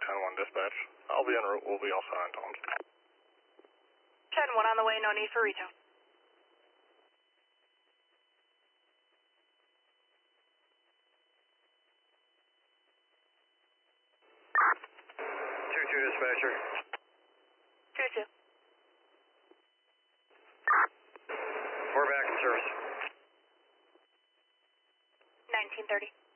10-1 dispatch. I'll be en route. We'll be all set on Tom's. 10-1 on the way, no need for retone. Dispatcher. 2-2. We're back in service. 1930.